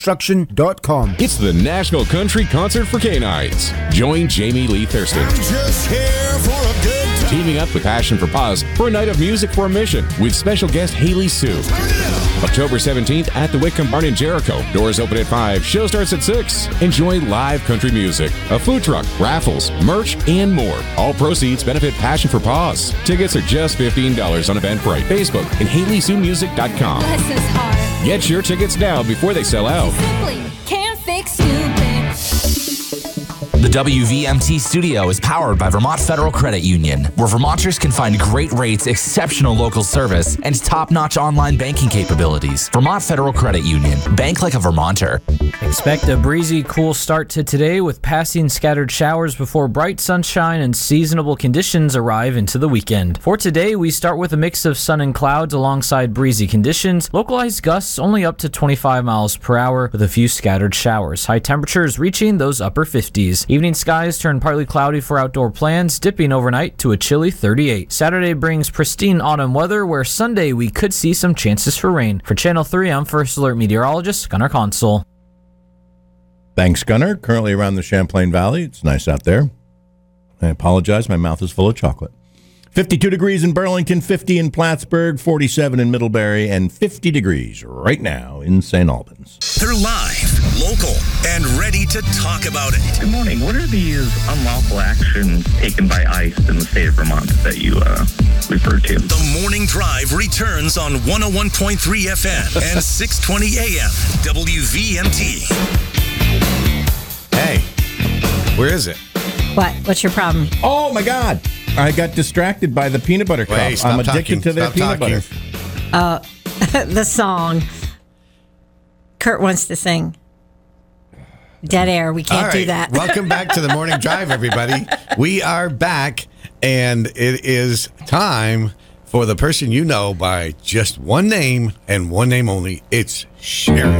Construction.com. It's the National Country Concert for Canines. Join Jamie Lee Thurston. I'm just here for a good time. Teaming up with Passion for Paws for a night of music for a mission with special guest Haley Sue. October 17th at the Whitcomb Barn in Jericho. Doors open at 5. Show starts at 6. Enjoy live country music, a food truck, raffles, merch, and more. All proceeds benefit Passion for Paws. Tickets are just $15 on Eventbrite, Facebook, and HaleySueMusic.com. Bless his heart. Get your tickets now before they sell out. Simply can't fix stupid. The WVMT studio is powered by Vermont Federal Credit Union, where Vermonters can find great rates, exceptional local service, and top-notch online banking capabilities. Vermont Federal Credit Union. Bank like a Vermonter. Expect a breezy, cool start to today with passing scattered showers before bright sunshine and seasonable conditions arrive into the weekend. For today, we start with a mix of sun and clouds alongside breezy conditions. Localized gusts only up to 25 miles per hour with a few scattered showers. High temperatures reaching those upper 50s. Evening skies turn partly cloudy for outdoor plans, dipping overnight to a chilly 38. Saturday brings pristine autumn weather, where Sunday we could see some chances for rain. For Channel 3, I'm First Alert Meteorologist Gunnar Consul. Thanks, Gunnar. Currently around the Champlain Valley. It's nice out there. I apologize. My mouth is full of chocolate. 52 degrees in Burlington, 50 in Plattsburgh, 47 in Middlebury, and 50 degrees right now in St. Albans. They're live, local, and ready to talk about it. Good morning. What are these unlawful actions taken by ICE in the state of Vermont that you referred to? The Morning Drive returns on 101.3 FM and 620 AM WVMT. Hey, where is it? What? What's your problem? Oh, my God. I got distracted by the peanut butter cup. Wait, I'm addicted to their peanut butter. The song Kurt wants to sing. Dead air. We can't do that. Welcome back to the Morning Drive, everybody. We are back, and it is time for the person you know by just one name and one name only. It's Sharon.